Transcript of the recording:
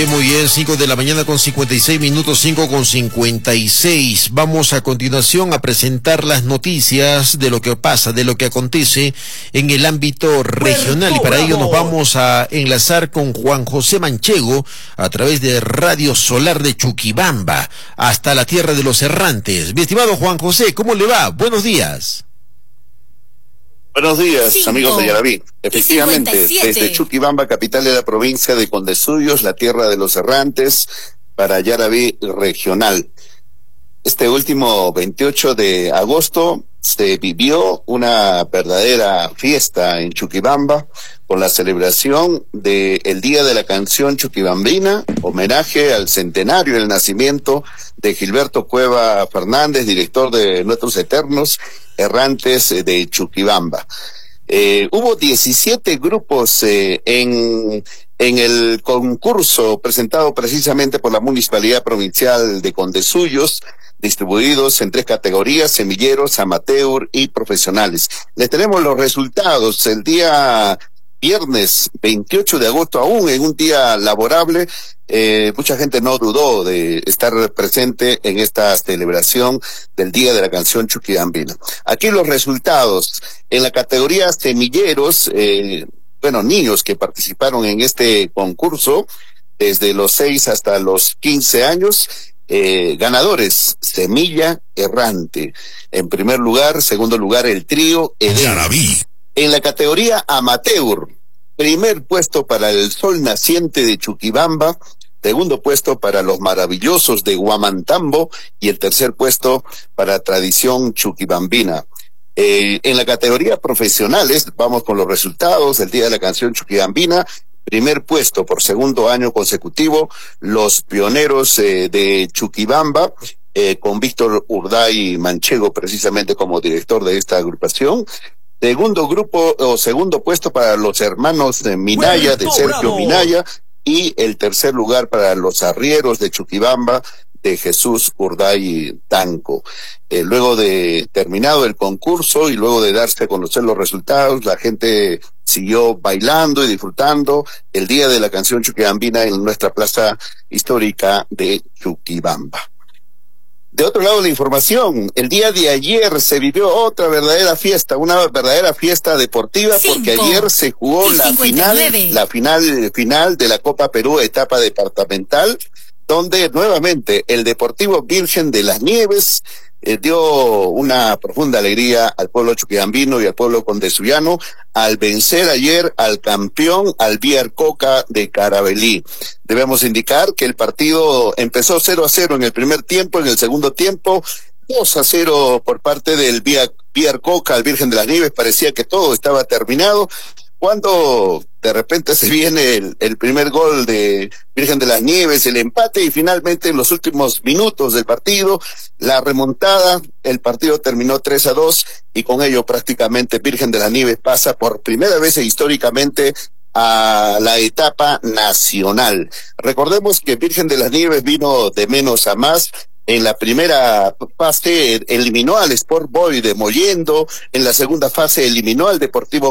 muy bien, 5 de la mañana con 56 minutos, 5 con 56. Vamos a continuación a presentar las noticias de lo que pasa, de lo que acontece en el ámbito regional. Y para ello nos vamos a enlazar con Juan José Manchego a través de Radio Solar de Chuquibamba, hasta la tierra de los errantes. Mi estimado Juan José, ¿cómo le va? Buenos días. Buenos días, amigos de Yaraví. Efectivamente, desde Chuquibamba, capital de la provincia de Condesuyos, la tierra de los errantes, para Yaraví regional. Este último 28 de agosto se vivió una verdadera fiesta en Chuquibamba con la celebración del Día de la Canción Chuquibambina, homenaje al centenario del nacimiento de Gilberto Cueva Fernández, director de Nuestros Eternos Errantes de Chuquibamba. Hubo 17 grupos en el concurso presentado precisamente por la Municipalidad Provincial de Condesuyos, distribuidos en 3 categorías: semilleros, amateur y profesionales. Les tenemos los resultados el día viernes 28 de agosto, aún en un día laborable. Mucha gente no dudó de estar presente en esta celebración del Día de la Canción Chuquibambina. Aquí los resultados. En la categoría semilleros, niños que participaron en este concurso desde los 6 hasta los 15 años, ganadores: Semilla Errante. En primer lugar, segundo lugar, el trío Edén. En la categoría amateur, primer puesto para el Sol Naciente de Chuquibamba, segundo puesto para los Maravillosos de Huamantambo y el tercer puesto para Tradición Chuquibambina. En la categoría profesionales, vamos con los resultados del Día de la Canción Chuquibambina. Primer puesto por segundo año consecutivo, los Pioneros de Chuquibamba, con Víctor Urday Manchego precisamente como director de esta agrupación. Segundo puesto para los Hermanos de Minaya, de Sergio Minaya, y el tercer lugar para los Arrieros de Chuquibamba, de Jesús Urday Tanco. Luego de terminado el concurso y luego de darse a conocer los resultados, la gente siguió bailando y disfrutando el Día de la Canción Chuquibambina en nuestra plaza histórica de Chuquibamba. De otro lado de la información, el día de ayer se vivió otra verdadera fiesta, una verdadera fiesta deportiva, porque ayer se jugó la final de la Copa Perú, etapa departamental, donde nuevamente el Deportivo Virgen de las Nieves dio una profunda alegría al pueblo chuquibambino y al pueblo condesuyano al vencer ayer al campeón, al Biarcoca de Carabalí. Debemos indicar que el partido empezó 0-0 en el primer tiempo, en el segundo tiempo 2-0 por parte del Biarcoca al Virgen de las Nieves. Parecía que todo estaba terminado, cuando de repente se viene el primer gol de Virgen de las Nieves, el empate, y finalmente en los últimos minutos del partido, la remontada. El partido terminó 3-2 y con ello prácticamente Virgen de las Nieves pasa por primera vez históricamente a la etapa nacional. Recordemos que Virgen de las Nieves vino de menos a más. En la primera fase eliminó al Sport Boys de Mollendo, en la segunda fase eliminó al Deportivo